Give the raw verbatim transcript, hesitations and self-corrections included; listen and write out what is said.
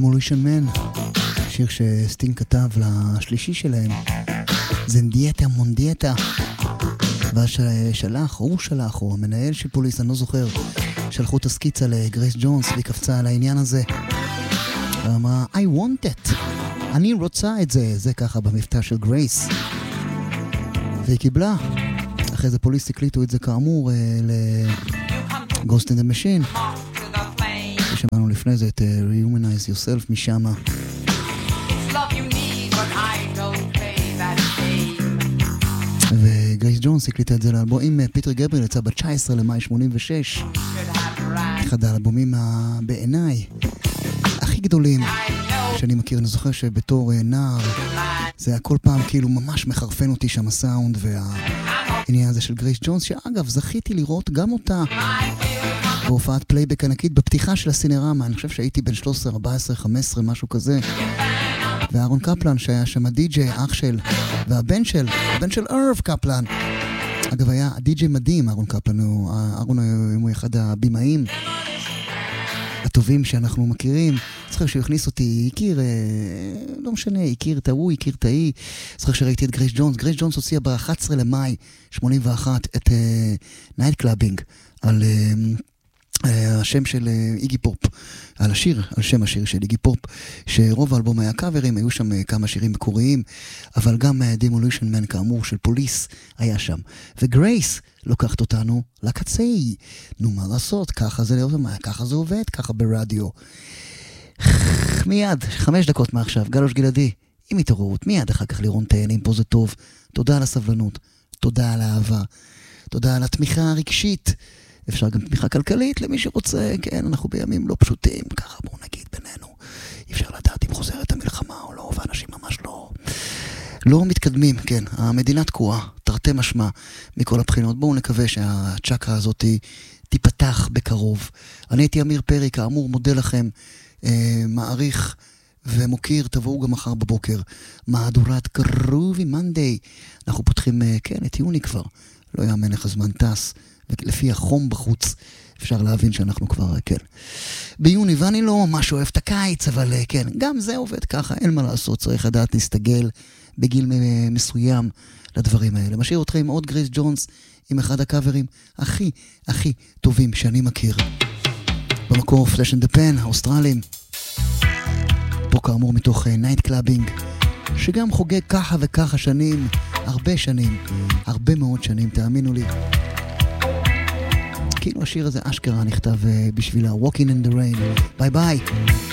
Demolition Man, שיר שסטינג כתב לשלישי שלהם, זנדיאטה מונדיאטה, והשלח, הוא שלח, או המנהל של פוליס, אני לא זוכר, שלחו את הסקיצה לגרייס ג'ונס והיא קפצה על העניין הזה, ואמרה, I want it, אני רוצה את זה, זה ככה במבטא של גרייס, והיא קיבלה. אחרי זה פוליס הקליטו את זה כאמור ל-Ghost in the Machine, ושמענו לפני זה את Rehumanize Yourself משם. וגרייס ג'ונס הקליטה את זה לאלבום עם פיטר גבריאל, יצא ב-תשעה עשר למאי שמונים ושש, אחד האלבומים בעיניי הכי גדולים שאני מכיר. אני זוכר שבתור נער זה היה כל פעם כאילו ממש מחרפן אותי שם הסאונד והעניין הזה של גרייס ג'ונס, שאגב זכיתי לראות גם אותה בהופעת פלייבק ענקית בפתיחה של הסינרמה. אני חושב שהייתי בין שלוש עשרה, ארבע עשרה, חמש עשרה, משהו כזה, ואהרון קפלן שהיה שם הדי-ג'יי, אח של, והבן של, הבן של ארב קפלן, אגב היה די-ג'יי מדהים. אהרון קפלן הוא, אהרון הוא אחד הבימאים הטובים שאנחנו מכירים. זוכר שהוא הכניס אותי, הכיר, לא משנה, הכיר את ההוא, הכיר את ההיא. זוכר שראיתי את גרייס ג'ונס. גרייס ג'ונס הוציאה ב-אחד עשר למאי שמונים ואחת את נייט קלאבינג, על השם של איגי פופ, על השיר, על שם השיר של איגי פופ, שרוב האלבום היה קאברים, היו שם כמה שירים מקוריים, אבל גם Demolition Man כאמור של פוליס היה שם. וגרייס לוקחת אותנו לקצי. נו מה לעשות, ככה זה, ככה זה עובד, ככה ברדיו. מיד, חמש דקות מעכשיו, גלוש גלעדי, עם התעוררות, מיד אחר כך לירון תהנים, פה זה טוב. תודה על הסבלנות, תודה על האהבה, תודה על התמיכה הרגשית, אפשר גם תמיכה כלכלית למי שרוצה. כן, אנחנו בימים לא פשוטים, ככה בואו נגיד בינינו, אי אפשר לדעת אם חוזרת המלחמה או לא, ואנשים ממש לא לא מתקדמים. כן, המדינה תקועה, תרתי משמע מכל הבחינות. בואו נקווה שהצ'קרה הזאת תיפתח בקרוב. אני הייתי אמיר פרי, כאמור מודה לכם, אה, מעריך ומוקיר. תבואו גם מחר בבוקר, מהדורת גרובי מנדי. אנחנו פותחים, אה, כן, את יוני כבר, לא יאמן איך הזמן טס, ולפי החום בחוץ אפשר להבין שאנחנו כבר, כן, ביוני, ואני לא ממש אוהב את הקיץ, אבל כן, גם זה עובד ככה, אין מה לעשות, צריך לדעת להסתגל בגיל מסוים לדברים האלה. משאיר אתכם עם עוד גרייס ג'ונס, עם אחד הקאברים הכי הכי טובים שאני מכיר, במקור פלאש אנד דה פן, האוסטרלים, פה כאמור מתוך נייט קלאבינג, שגם חוגג ככה וככה שנים, הרבה שנים, הרבה מאוד שנים, תאמינו לי. כאילו השיר הזה אשכרה נכתב בשבילה. Walking in the Rain. ביי ביי.